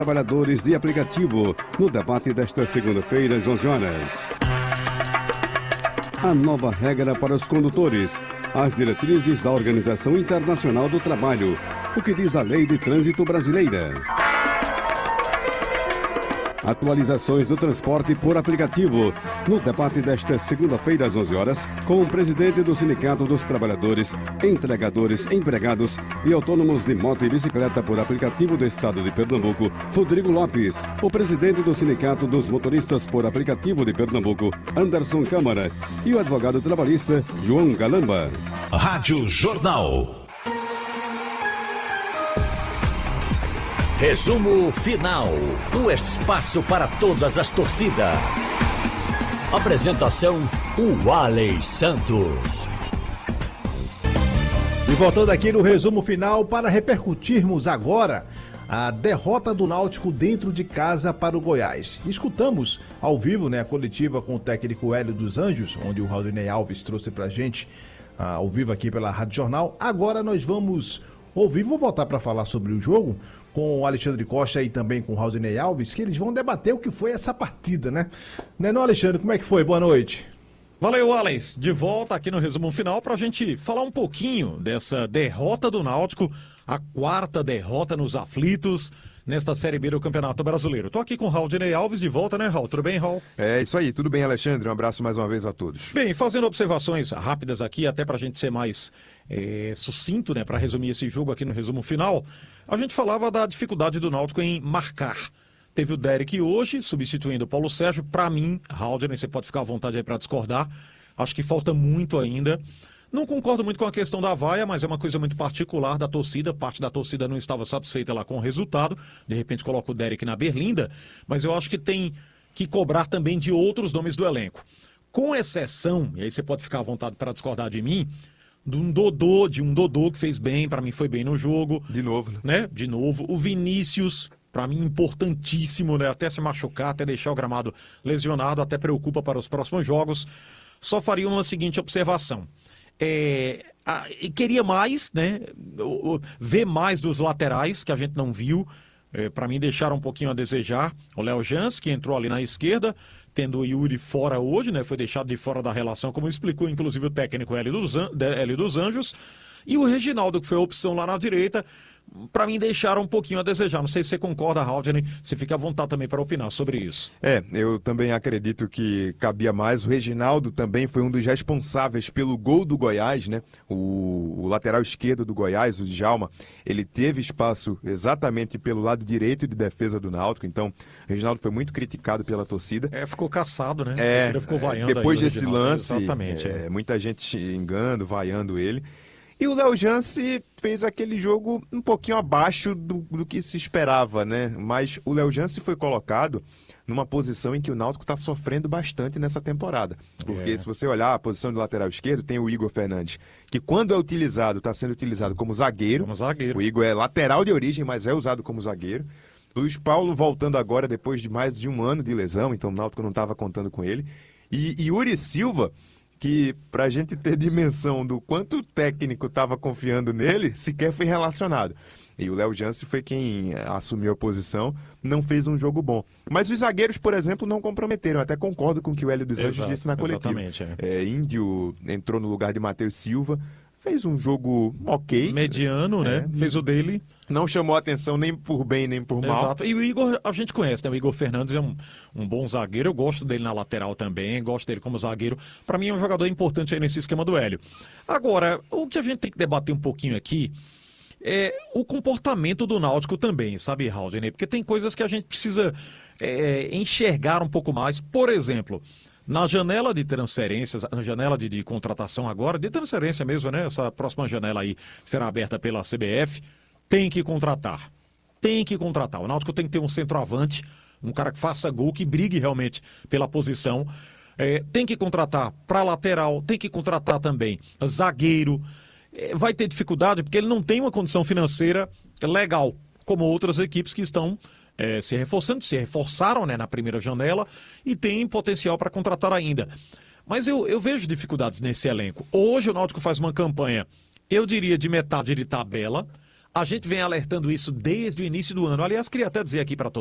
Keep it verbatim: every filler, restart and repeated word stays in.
Trabalhadores de aplicativo, no debate desta segunda-feira, às onze horas. A nova regra para os condutores, as diretrizes da Organização Internacional do Trabalho, o que diz a Lei de Trânsito Brasileira. Atualizações do transporte por aplicativo, no debate desta segunda-feira às onze horas, com o presidente do Sindicato dos Trabalhadores, Entregadores, Empregados e Autônomos de Moto e Bicicleta por Aplicativo do Estado de Pernambuco, Rodrigo Lopes, o presidente do Sindicato dos Motoristas por Aplicativo de Pernambuco, Anderson Câmara, e o advogado trabalhista, João Galamba. Rádio Jornal. Resumo final, o espaço para todas as torcidas. Apresentação, o Alex Santos. E voltando aqui no resumo final para repercutirmos agora a derrota do Náutico dentro de casa para o Goiás. Escutamos ao vivo, né, a coletiva com o técnico Hélio dos Anjos, onde o Raudinei Alves trouxe pra gente uh, ao vivo aqui pela Rádio Jornal. Agora nós vamos ouvir, vou voltar para falar sobre o jogo com o Alexandre Costa e também com o Raudinei Alves, que eles vão debater o que foi essa partida, né? Né, não, Alexandre? Como é que foi? Boa noite. Valeu, Alex. De volta aqui no resumo final para a gente falar um pouquinho dessa derrota do Náutico, a quarta derrota nos aflitos nesta Série B do Campeonato Brasileiro. Tô aqui com o Raudinei Alves de volta, né, Raul? Tudo bem, Raul? É isso aí, tudo bem, Alexandre? Um abraço mais uma vez a todos. Bem, fazendo observações rápidas aqui, até para a gente ser mais é, sucinto, né, para resumir esse jogo aqui no resumo final, a gente falava da dificuldade do Náutico em marcar. Teve o Derek hoje, substituindo o Paulo Sérgio. Para mim, Raudinei, você pode ficar à vontade aí para discordar. Acho que falta muito ainda. Não concordo muito com a questão da vaia, mas é uma coisa muito particular da torcida. Parte da torcida não estava satisfeita lá com o resultado. De repente coloca o Derek na berlinda. Mas eu acho que tem que cobrar também de outros nomes do elenco. Com exceção, e aí você pode ficar à vontade para discordar de mim, de um Dodô, de um Dodô que fez bem, para mim foi bem no jogo. De novo, né? né? De novo. O Vinícius, para mim importantíssimo, né? Até se machucar, até deixar o gramado lesionado, até preocupa para os próximos jogos. Só faria uma seguinte observação. É, a, e queria mais, né? O, o, ver mais dos laterais que a gente não viu. É, para mim deixaram um pouquinho a desejar. O Léo Jans, que entrou ali na esquerda, tendo o Yuri fora hoje, né? Foi deixado de fora da relação, como explicou inclusive o técnico Hélio dos, An... Hélio dos Anjos. E o Reginaldo, que foi a opção lá na direita, para mim deixaram um pouquinho a desejar. Não sei se você concorda, Raudinei, se fica à vontade também para opinar sobre isso. É, eu também acredito que cabia mais. O Reginaldo também foi um dos responsáveis pelo gol do Goiás, né? O, o lateral esquerdo do Goiás, o Djalma, ele teve espaço exatamente pelo lado direito de defesa do Náutico, então o Reginaldo foi muito criticado pela torcida. É, ficou caçado, né? É, a torcida ficou vaiando depois aí desse lance, exatamente, é, é. muita gente xingando, vaiando ele. E o Léo Jance fez aquele jogo um pouquinho abaixo do, do que se esperava, né? Mas o Léo Jance foi colocado numa posição em que o Náutico está sofrendo bastante nessa temporada. Porque é. se você olhar a posição de lateral esquerdo, tem o Igor Fernandes, que quando é utilizado, está sendo utilizado como zagueiro. Como zagueiro. O Igor é lateral de origem, mas é usado como zagueiro. Luiz Paulo voltando agora depois de mais de um ano de lesão, então o Náutico não estava contando com ele. E, e Yuri Silva, que pra gente ter dimensão do quanto o técnico estava confiando nele, sequer foi relacionado. E o Léo Jance foi quem assumiu a posição, não fez um jogo bom. Mas os zagueiros, por exemplo, não comprometeram. Até concordo com o que o Hélio dos Anjos disse na coletiva. Exatamente, é. É, Índio entrou no lugar de Matheus Silva, fez um jogo ok. Mediano, né? É, fez o dele. Não chamou atenção nem por bem, nem por mal. Exato. E o Igor, a gente conhece, né? O Igor Fernandes é um, um bom zagueiro. Eu gosto dele na lateral também, gosto dele como zagueiro. Para mim é um jogador importante aí nesse esquema do Hélio. Agora, o que a gente tem que debater um pouquinho aqui é o comportamento do Náutico também, sabe, Raudinei? Porque tem coisas que a gente precisa é, enxergar um pouco mais. Por exemplo, na janela de transferências, na janela de, de contratação agora, de transferência mesmo, né? Essa próxima janela aí será aberta pela C B F. Tem que contratar. Tem que contratar. O Náutico tem que ter um centroavante, um cara que faça gol, que brigue realmente pela posição. É, tem que contratar para lateral, tem que contratar também zagueiro. É, vai ter dificuldade porque ele não tem uma condição financeira legal, como outras equipes que estão é, se reforçando, se reforçaram, né, na primeira janela e tem potencial para contratar ainda. Mas eu, eu vejo dificuldades nesse elenco. Hoje o Náutico faz uma campanha, eu diria, de metade de tabela. A gente vem alertando isso desde o início do ano. Aliás, queria até dizer aqui para